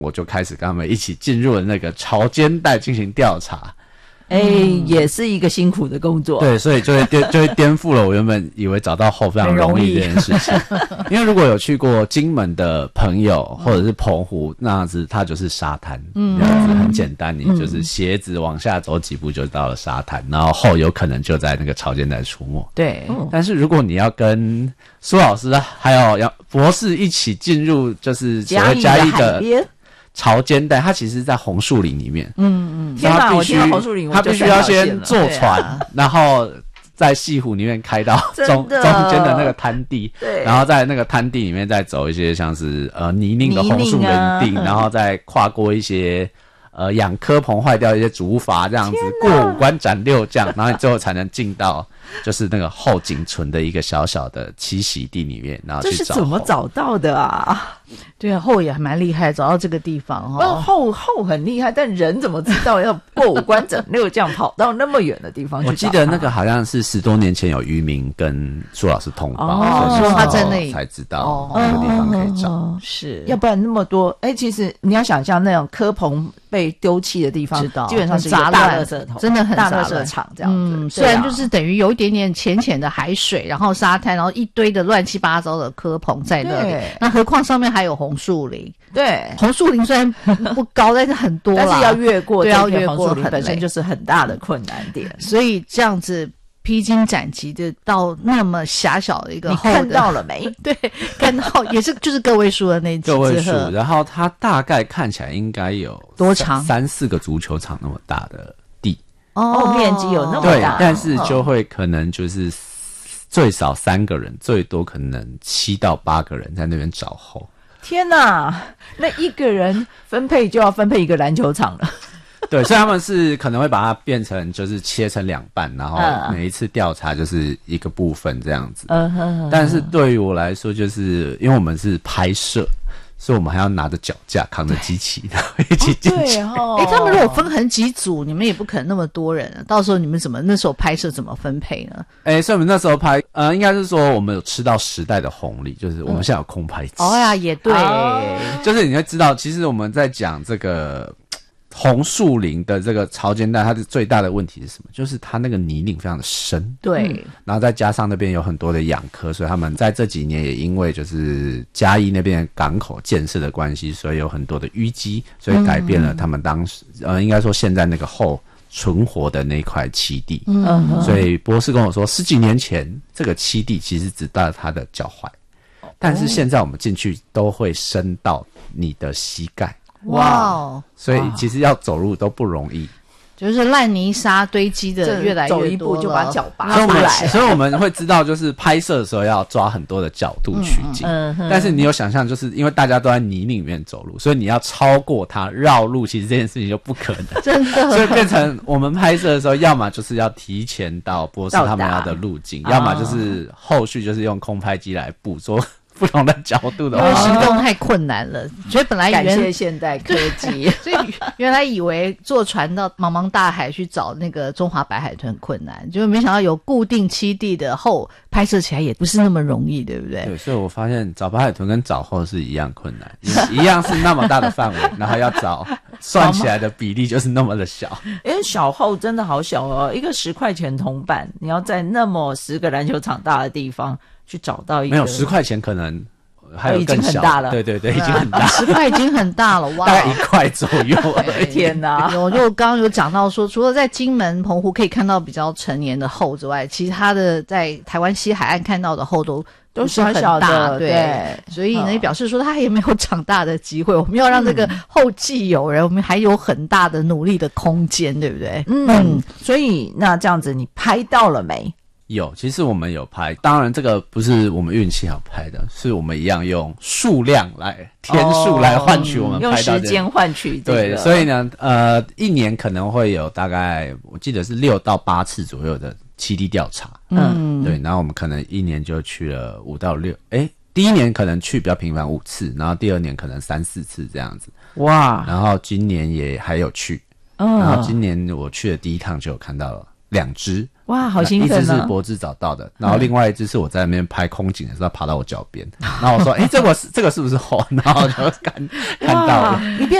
我就开始跟他们一起进入了那个潮间带进行调查。 也是一个辛苦的工作。 对，所以就会颠覆了我原本以为找到后非常容易这件事情。因为如果有去过金门的朋友或者是澎湖，那样子它就是沙滩，这样子很简单，你就是鞋子往下走几步就到了沙滩，然后后有可能就在那个潮间带出没。 对， 但是如果你要跟苏老师还有博士一起进入就是嘉义的海边潮间带，它其实在红树林里面。 天哪，我听到红树林他必须要先坐船，然后在西湖里面开到中间的那个滩地， 对， 然后在那个滩地里面再走一些像是泥泞的红树林地，然后再跨过一些养科棚坏掉一些竹筏这样子，过五关斩六将，然后你最后才能进到就是那个后颈村的一个小小的栖息地里面，然后去找。 这是怎么找到的啊？ 对啊，后也还蛮厉害，找到这个地方后很厉害，但人怎么知道要过五关斩六将跑到那么远的地方去找？ 我记得那个好像是10多年前有渔民跟苏老师通报， 说他在那里才知道那个地方可以找。 是，要不然那么多其实你要想象那种科棚被丢弃的地方，基本上是一个大垃圾桶， 真的很大垃圾场这样子。 虽然就是等于有一点点浅浅的海水，然后沙滩，然后一堆的乱七八糟的科棚在那里，那何况上面还有红树林。 对， 红树林虽然不高，但是很多啦， 但是要越过， 对，要越过红树林本身就是很大的困难点， 所以这样子披荆斩棘的到那么狭小的一个你看到了没？ 对，看到也是就是个位数的那几个位数，然后它大概看起来应该有多长 ？3-4个足球场那么大的地面积有那么大， 对，但是就会可能就是最少3个人，最多可能7到8个人在那边找后。 天哪，那一个人分配就要分配一个篮球场了。 对，所以他们是可能会把它变成就是切成2半，然后每一次调查就是一个部分这样子。但是对于我来说，就是因为我们是拍摄，所以我们还要拿着脚架扛着机器然后一起进去。 他们如果分成几组，你们也不可能那么多人啊，到时候你们那时候拍摄怎么分配呢？ 所以我们那时候拍应该是说我们有吃到时代的红利，就是我们现在有空拍机。 也对， 就是你会知道，其实我们在讲这个红树林的这个潮间带，它的最大的问题是什么？就是它那个泥泞非常的深， 对， 然后再加上那边有很多的养科，所以他们在这几年也因为就是嘉义那边的港口建设的关系，所以有很多的淤积，所以改变了他们当时应该说现在那个后存活的那块栖地。所以博士跟我说10几年前这个栖地其实只到他的脚踝，但是现在我们进去都会深到你的膝盖。 哇， 所以其实要走路都不容易， 就是烂泥沙堆积的越来越多了， 走一步就把脚拔出来。 所以我们会知道，就是拍摄的时候要抓很多的角度取景。但是你有想象，就是因为大家都在泥里面走路，所以你要超过它绕路，其实这件事情就不可能， 真的。 所以变成我们拍摄的时候，要么就是要提前到博士他们要的路径，要么就是后续就是用空拍机来捕捉不同的角度的话， 因为行动太困难了，所以本来感谢现代科技， 所以原来以为坐船到茫茫大海去找那个中华白海豚很困难，就没想到有固定栖地的后拍摄起来也不是那么容易，对不对？ 对，所以我发现找白海豚跟找后是一样困难，一样是那么大的范围，然后要找算起来的比例就是那么的小。 因为小后真的好小哦，一个10块钱铜板，你要在那么10个篮球场大的地方去找到一个， 没有10块钱可能还有更小， 已经很大了。 对对对，已经很大 ，10块已经很大了，哇， 大概1块左右。 天哪！ 我就刚刚有讲到说，除了在金门、澎湖可以看到比较成年的后之外，其他的在台湾西海岸看到的后都是很小大的， 对，所以呢，表示说他也没有长大的机会。我们要让这个后继有人，我们还有很大的努力的空间，对不对？ 所以那这样子，你拍到了没？ 有，其实我们有拍，当然这个不是我们运气好拍的，是我们一样用数量来天数来换取我们拍到的， 用时间换取这个。 对，所以呢，一年可能会有大概我记得是6到8次左右的栖地调查。对，然后我们可能一年就去了5到6，第一年可能去比较频繁5次，然后第2年可能3、4次这样子。 哇！ 然后今年也还有去，然后今年我去的第一趟就有看到了 2只。 哇，好兴奋啊！ 一只是柏芝找到的，然后另外一只是我在那边拍空景的时候爬到我脚边，然后我说：“这个是不是猴？”然后就看到了。 你变